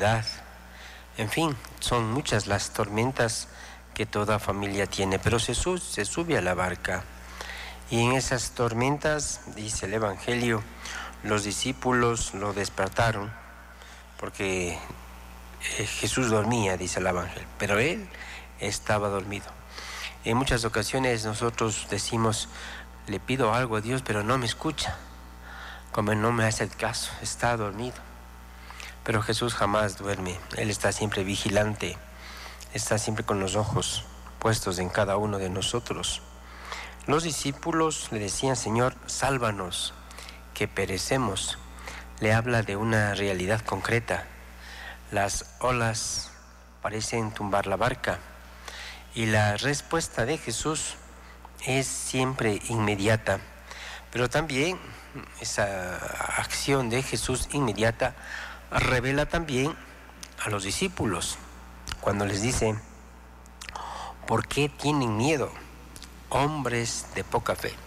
enfermedad. En fin, son muchas las tormentas que toda familia tiene, pero Jesús se sube a la barca. Y en esas tormentas, dice el Evangelio, los discípulos lo despertaron, porque Jesús dormía, dice el Evangelio, pero él estaba dormido. En muchas ocasiones nosotros decimos, le pido algo a Dios, pero no me escucha, como no me hace el caso, está dormido. Pero Jesús jamás duerme, Él está siempre vigilante, está siempre con los ojos puestos en cada uno de nosotros. Los discípulos le decían, Señor, sálvanos, que perecemos. Le habla de una realidad concreta. Las olas parecen tumbar la barca y la respuesta de Jesús es siempre inmediata, pero también esa acción de Jesús inmediata revela también a los discípulos cuando les dice, ¿por qué tienen miedo, hombres de poca fe?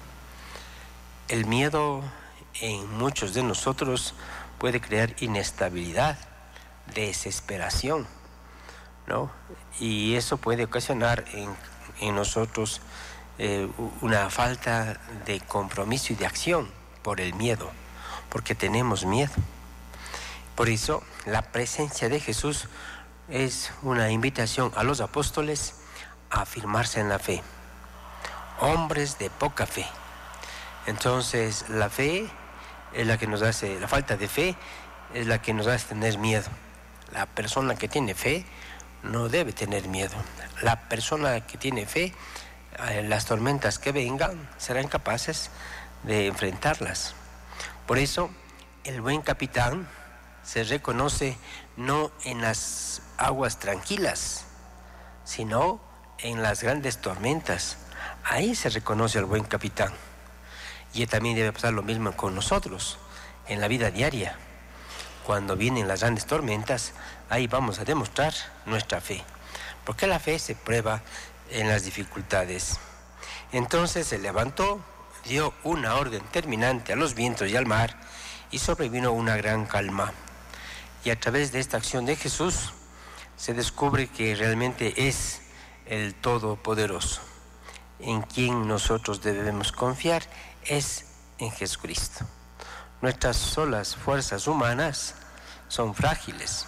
El miedo en muchos de nosotros puede crear inestabilidad, desesperación, ¿no? Y eso puede ocasionar en nosotros una falta de compromiso y de acción por el miedo, porque tenemos miedo. Por eso la presencia de Jesús es una invitación a los apóstoles a afirmarse en la fe. Hombres de poca fe. Entonces la fe es la que nos hace, la falta de fe es la que nos hace tener miedo. La persona que tiene fe no debe tener miedo. La persona que tiene fe, las tormentas que vengan serán capaces de enfrentarlas. Por eso el buen capitán se reconoce no en las aguas tranquilas, sino en las grandes tormentas. Ahí se reconoce al buen capitán. Y también debe pasar lo mismo con nosotros, en la vida diaria. Cuando vienen las grandes tormentas, ahí vamos a demostrar nuestra fe, porque la fe se prueba en las dificultades. Entonces se levantó, dio una orden terminante a los vientos y al mar, y sobrevino una gran calma. Y a través de esta acción de Jesús se descubre que realmente es el Todopoderoso. En quien nosotros debemos confiar es en Jesucristo. Nuestras solas fuerzas humanas son frágiles.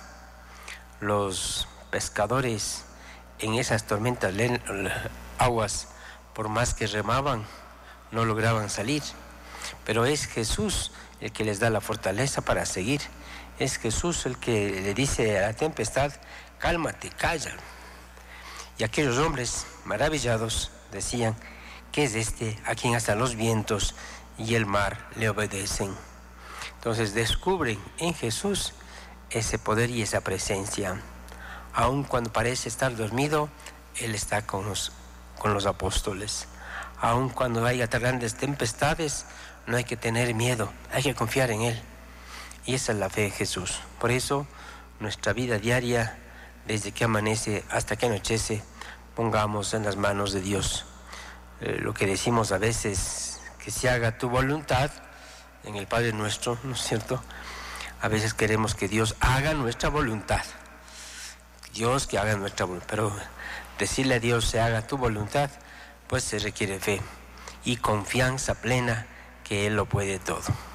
Los pescadores en esas tormentas aguas, por más que remaban, no lograban salir. Pero es Jesús el que les da la fortaleza para seguir. Es Jesús el que le dice a la tempestad, cálmate, calla. Y aquellos hombres maravillados decían, ¿qué es este a quien hasta los vientos y el mar le obedecen? Entonces descubren en Jesús ese poder y esa presencia. Aun cuando parece estar dormido, Él está con los apóstoles. Aun cuando haya grandes tempestades, no hay que tener miedo, hay que confiar en Él. Y esa es la fe de Jesús. Por eso, nuestra vida diaria, desde que amanece hasta que anochece, pongamos en las manos de Dios. Lo que decimos a veces, que se haga tu voluntad, en el Padre Nuestro, ¿no es cierto? A veces queremos que Dios haga nuestra voluntad. Dios que haga nuestra voluntad. Pero decirle a Dios, se haga tu voluntad, pues se requiere fe y confianza plena que Él lo puede todo.